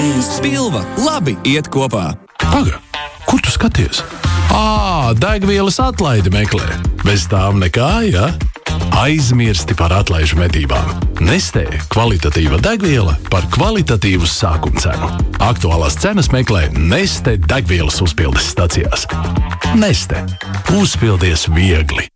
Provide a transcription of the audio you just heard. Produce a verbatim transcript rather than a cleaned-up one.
Spilva labi iet kopā. Paga, kur tu skaties? Ā, degvielas atlaidi meklē. Bez tām nekā, ja? Aizmirsti par atlaižu medībām. Nestē kvalitatīva degviela par kvalitatīvu sākumcenu. Aktuālās cenas meklē Neste degvielas uzpildes stacijās. Neste. Uzpildies viegli.